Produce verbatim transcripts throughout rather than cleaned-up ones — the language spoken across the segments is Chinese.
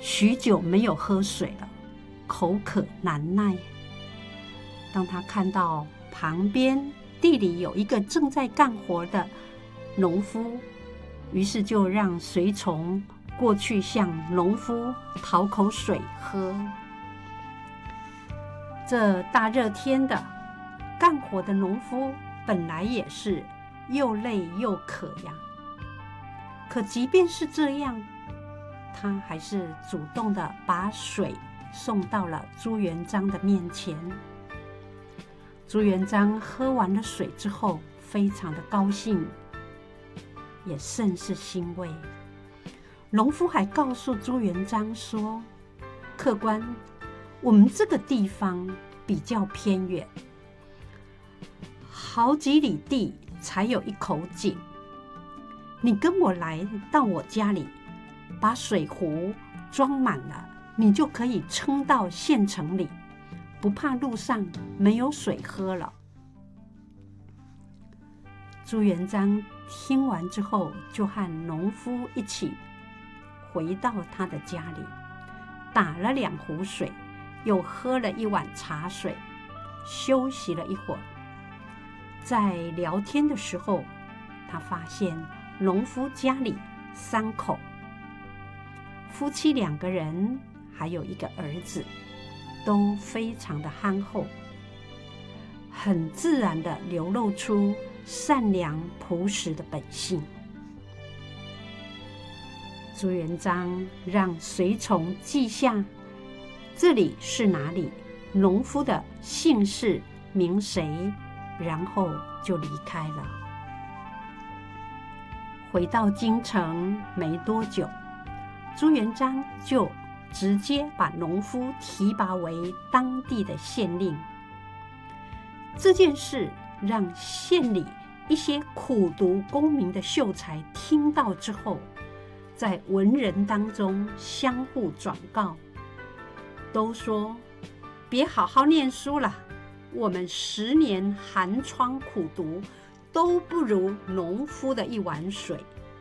许久没有喝水了，口渴难耐。当他看到旁边地里有一个正在干活的农夫，于是就让随从过去向农夫讨口水喝。这大热天的，干活的农夫本来也是又累又渴呀。可即便是这样，他还是主动的把水送到了朱元璋的面前。朱元璋喝完了水之后，非常的高兴，也甚是欣慰。农夫还告诉朱元璋说：“客官，我们这个地方比较偏远，好几里地才有一口井。你跟我来到我家里，把水壶装满了，你就可以撑到县城里，不怕路上没有水喝了。”朱元璋听完之后，就和农夫一起回到他的家里，打了两壶水，又喝了一碗茶水，休息了一会儿。在聊天的时候，他发现农夫家里三口，夫妻两个人，还有一个儿子，都非常的憨厚，很自然地流露出善良朴实的本性。朱元璋让随从记下这里是哪里，农夫的姓氏名谁，然后就离开了。回到京城没多久，朱元璋就直接把农夫提拔为当地的县令。这件事让县里一些苦读功名的秀才听到之后，在文人当中相互转告，都说别好好念书了，我们十年寒窗苦读都不如农夫的一碗水。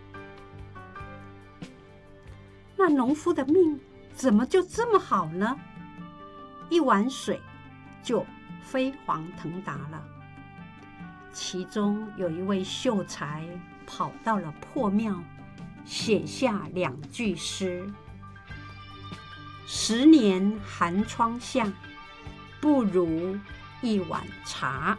那农夫的命怎么就这么好呢？一碗水就飞黄腾达了。其中有一位秀才跑到了破庙，写下两句诗：十年寒窗下，不如一碗茶。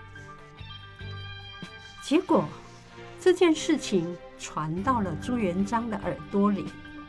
结果这件事情传到了朱元璋的耳朵里。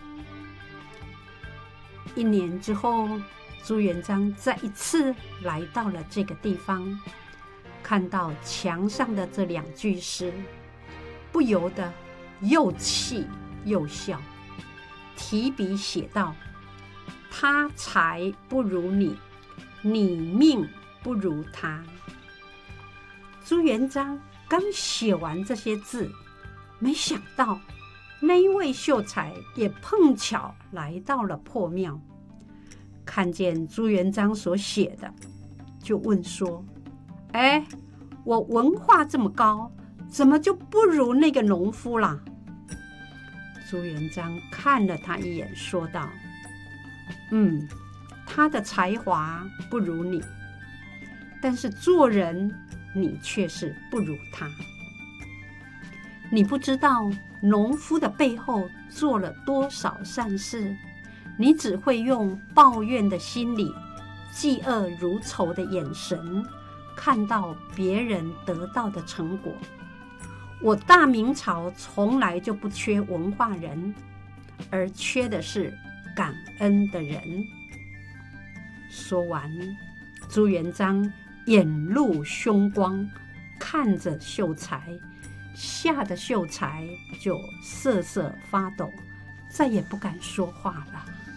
一年之后，朱元璋再一次来到了这个地方，看到墙上的这两句诗，不由得又气又笑，提笔写道：他才不如你，你命不如他。朱元璋刚写完这些字，没想到那一位秀才也碰巧来到了破庙，看见朱元璋所写的，就问说：哎，我文化这么高，怎么就不如那个农夫啦？朱元璋看了他一眼，说道：嗯，他的才华不如你，但是做人你却是不如他。你不知道农夫的背后做了多少善事，你只会用抱怨的心理、嫉恶如仇的眼神看到别人得到的成果。我大明朝从来就不缺文化人，而缺的是感恩的人。说完，朱元璋眼露凶光，看着秀才，吓得秀才就瑟瑟发抖，再也不敢说话了。